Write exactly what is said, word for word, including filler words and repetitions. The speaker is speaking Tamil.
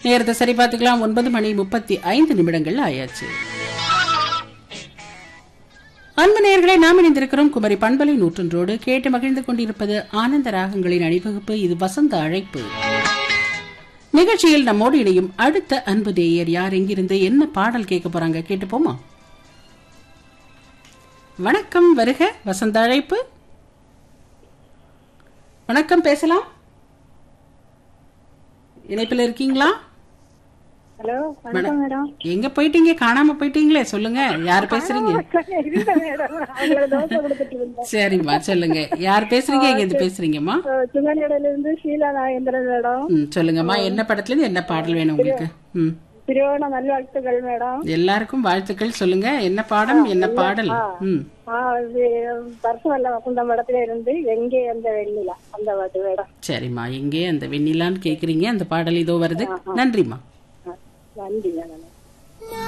நேரத்தை சரி பார்த்துக்கலாம். ஒன்பது மணி முப்பத்தி ஐந்து நிமிடங்கள் ஆயாச்சு. அன்பு நேயர்களை நாம் இணைந்திருக்கிறோம் குமரி பண்பலை நூற்றொன்றோடு. கேட்டு மகிழ்ந்து கொண்டிருப்பது ஆனந்த ராகங்களின் அணிவகுப்பு. இது வசந்த அழைப்பு நிகழ்ச்சியில். நம்மோடு இணையும் அடுத்த அன்பு நேயர் யார், எங்கிருந்து என்ன பாடல் கேட்க போறாங்க கேட்டு போமா? வணக்கம், வருக வசந்த அழைப்பு. வணக்கம், பேசலாம். இணைப்பில் இருக்கீங்களா? ஹலோ, வணக்கம் மேடம். எங்க போயிட்டீங்க, காணாம போயிட்டீங்களே, சொல்லுங்க யார் பேசுறீங்க? சரிம்மா, சொல்லுங்க யார் பேசுறீங்க, எங்க இருந்து பேசுறீங்கம்மா? சிவனடையில இருந்து ஷீலா நாகேந்திரன் மேடம். சொல்லுங்கம்மா, என்ன படத்துல இருந்து என்ன பாடல் வேணும் உங்களுக்கு? ம், திருவோண நல்வாழ்த்துக்கள் மேடம். எல்லாருக்கும் வாழ்த்துக்கள். சொல்லுங்க என்ன பாடம், என்ன பாடல்? ம், பரசுவல்ல வசந்த மடத்துல இருந்து எங்கே அந்த வெண்ணிலா அந்த பாட்டு மேடம். சரிம்மா, எங்கே அந்த வெண்ணிலான்னு கேக்குறீங்க, அந்த பாடல் இதோ வருது. நன்றிம்மா. நன்றி மேடம்.